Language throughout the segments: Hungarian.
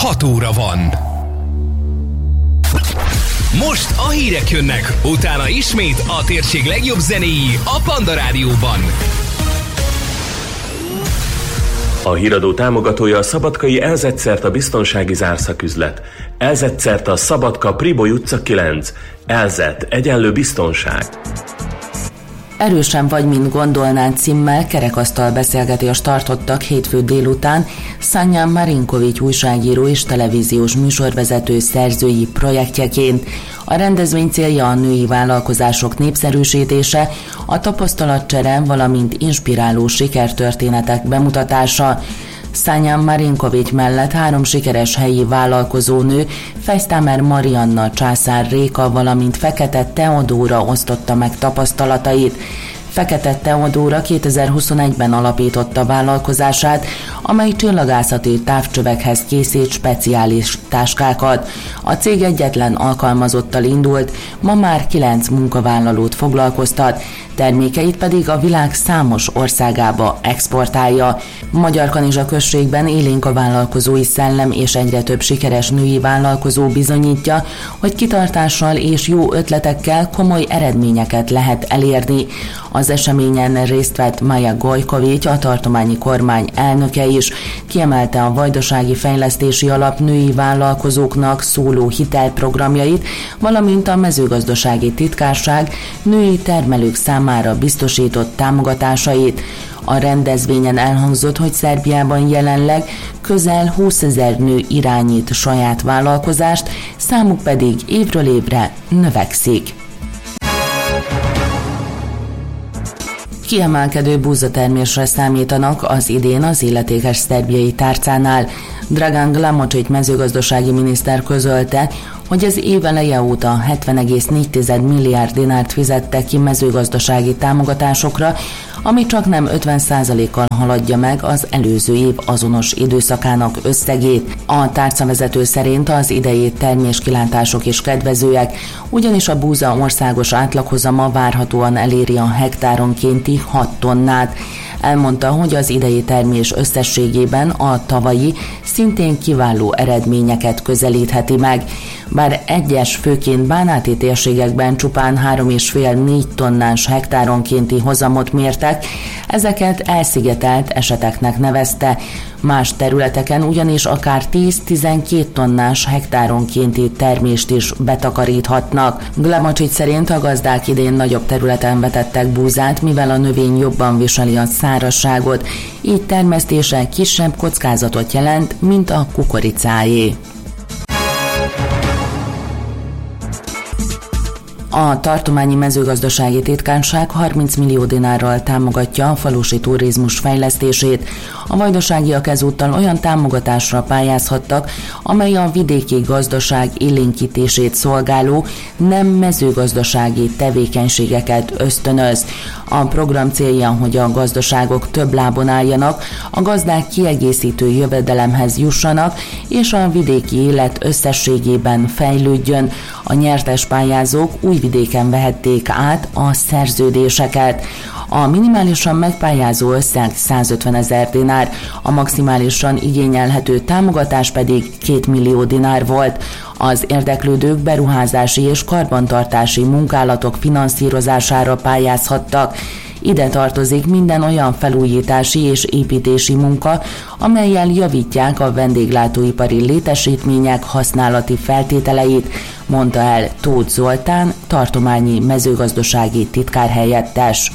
6 óra van. Most a hírek jönnek, utána ismét a térség legjobb zenéi a Panda Rádióban. A híradó támogatója a szabadkai Elzetszerta biztonsági zárszaküzlet. Elzetszerta Szabadka Priboly utca 9. Elzet egyenlő biztonság. Erősen vagy, mint gondolnád címmel kerekasztal beszélgetést tartottak hétfő délután Sanja Marinković újságíró és televíziós műsorvezető szerzői projektjeként. A rendezvény célja a női vállalkozások népszerűsítése, a tapasztalatcsere, valamint inspiráló sikertörténetek bemutatása. Sanja Marinković mellett 3 sikeres helyi vállalkozónő, Fejsztámer Marianna, Császár Réka, valamint Fekete Teodóra osztotta meg tapasztalatait. Fekete Teodóra 2021-ben alapította vállalkozását, amely csillagászati távcsövekhez készít speciális táskákat. A cég egyetlen alkalmazottal indult, ma már 9 munkavállalót foglalkoztat, termékeit pedig a világ számos országába exportálja. Magyarkanizsa községben élénk a vállalkozói szellem, és egyre több sikeres női vállalkozó bizonyítja, hogy kitartással és jó ötletekkel komoly eredményeket lehet elérni. Az eseményen részt vett Maja Gojković, a tartományi kormány elnöke is, kiemelte a Vajdasági Fejlesztési Alap női vállalkozóknak szóló hitelprogramjait, valamint a mezőgazdasági titkárság női termelők számára biztosított támogatásait. A rendezvényen elhangzott, hogy Szerbiában jelenleg közel 20 000 nő irányít saját vállalkozást, számuk pedig évről évre növekszik. Kiemelkedő búzatermésre számítanak az idén az illetékes szerbiai tárcánál. Dragan Glamocsić mezőgazdasági miniszter közölte, hogy az év eleje óta 70,4 milliárd dinárt fizettek ki mezőgazdasági támogatásokra, ami csaknem 50%-kal haladja meg az előző év azonos időszakának összegét. A tárcavezető szerint az idei terméskilátások is kedvezőek, ugyanis a búza országos átlaghozama várhatóan eléri a hektáronkénti 6 tonnát. Elmondta, hogy az idei termés összességében a tavalyi szintén kiváló eredményeket közelítheti meg. Bár egyes, főként bánáti térségekben csupán 3,5-4 tonnás hektáronkénti hozamot mértek, ezeket elszigetelt eseteknek nevezte. Más területeken ugyanis akár 10-12 tonnás hektáronkénti termést is betakaríthatnak. Glamocsić szerint a gazdák idén nagyobb területen vetettek búzát, mivel a növény jobban viseli a szárazságot, így termesztése kisebb kockázatot jelent, mint a kukoricáé. A tartományi mezőgazdasági titkárság 30 millió dinárral támogatja a falusi turizmus fejlesztését. A vajdaságiak ezúttal olyan támogatásra pályázhattak, amely a vidéki gazdaság élénkítését szolgáló nem mezőgazdasági tevékenységeket ösztönöz. A program célja, hogy a gazdaságok több lábon álljanak, a gazdák kiegészítő jövedelemhez jussanak, és a vidéki élet összességében fejlődjön. A nyertes pályázók Újvidéken vehették át a szerződéseket. A minimálisan megpályázó összeg 150 000 dinár, a maximálisan igényelhető támogatás pedig 2 millió dinár volt. Az érdeklődők beruházási és karbantartási munkálatok finanszírozására pályázhattak. Ide tartozik minden olyan felújítási és építési munka, amellyel javítják a vendéglátóipari létesítmények használati feltételeit, mondta el Tóth Zoltán, tartományi mezőgazdasági titkárhelyettes.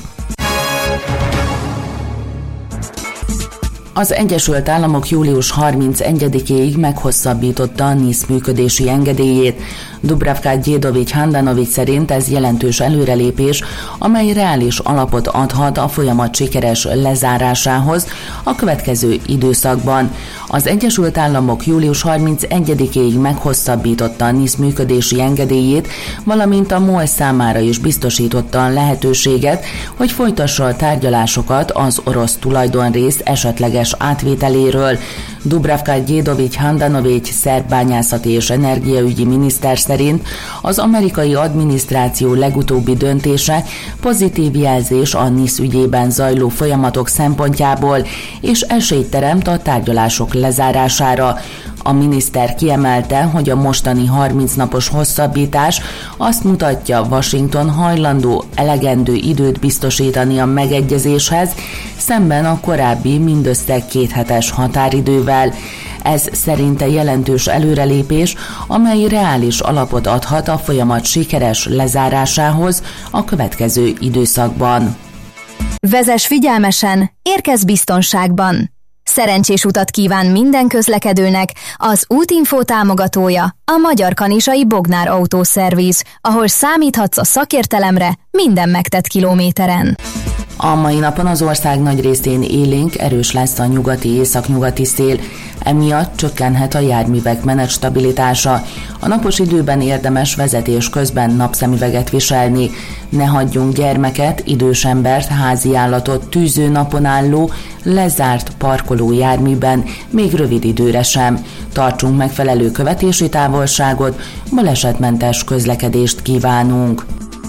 Az Egyesült Államok július 31-éig meghosszabbította a NIS működési engedélyét. Dubravka Djedović Handanović szerint ez jelentős előrelépés, amely reális alapot adhat a folyamat sikeres lezárásához a következő időszakban. Az Egyesült Államok július 31-éig meghosszabbította a NIS működési engedélyét, valamint a MOL számára is biztosította a lehetőséget, hogy folytassa a tárgyalásokat az orosz tulajdonrész esetleges átvételéről. Dubravka Djedović Handanović szerb bányászati és energiaügyi miniszter szerint az amerikai adminisztráció legutóbbi döntése pozitív jelzés a NIS ügyében zajló folyamatok szempontjából, és esélyt teremt a tárgyalások lezárására. A miniszter kiemelte, hogy a mostani 30 napos hosszabbítás azt mutatja, Washington hajlandó elegendő időt biztosítani a megegyezéshez, szemben a korábbi mindössze 2 hetes határidővel. Ez szerinte jelentős előrelépés, amely reális alapot adhat a folyamat sikeres lezárásához a következő időszakban. Vezess figyelmesen, érkezz biztonságban! Szerencsés utat kíván minden közlekedőnek az Útinfo támogatója, a Magyar Kanizsai Bognár Autószerviz, ahol számíthatsz a szakértelemre minden megtett kilométeren. A mai napon az ország nagy részén élénk, erős lesz a nyugati-északnyugati szél, emiatt csökkenhet a járművek menetstabilitása. A napos időben érdemes vezetés közben napszemüveget viselni. Ne hagyjunk gyermeket, idős embert, háziállatot tűző napon álló, lezárt parkoló járműben, még rövid időre sem. Tartsunk megfelelő követési távolságot, balesetmentes közlekedést kívánunk.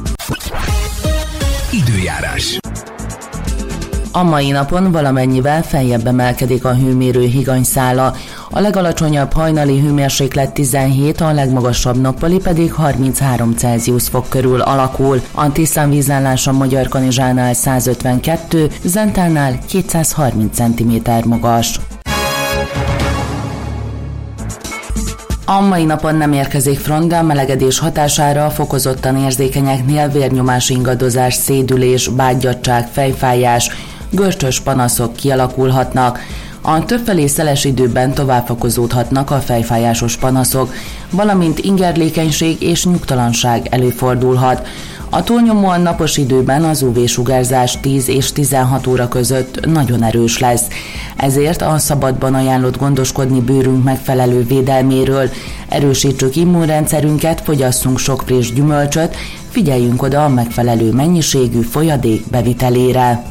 Időjárás. A mai napon valamennyivel feljebb emelkedik a hőmérő higanyszála. A legalacsonyabb hajnali hőmérséklet 17, a legmagasabb nappali pedig 33 Celsius fok körül alakul. A tisztánvízállása Magyarkanizsánál 152, Zentánál 230 cm magas. A mai napon nem érkezik front, de a melegedés hatására fokozottan érzékenyeknél vérnyomás ingadozás, szédülés, bágyadtság, fejfájás, görcsös panaszok kialakulhatnak. A többfelé szeles időben tovább fokozódhatnak a fejfájásos panaszok, valamint ingerlékenység és nyugtalanság előfordulhat. A túlnyomóan napos időben az UV-sugárzás 10 és 16 óra között nagyon erős lesz. Ezért a szabadban ajánlott gondoskodni bőrünk megfelelő védelméről, erősítsük immunrendszerünket, fogyasszunk sok friss gyümölcsöt, figyeljünk oda a megfelelő mennyiségű folyadék bevitelére.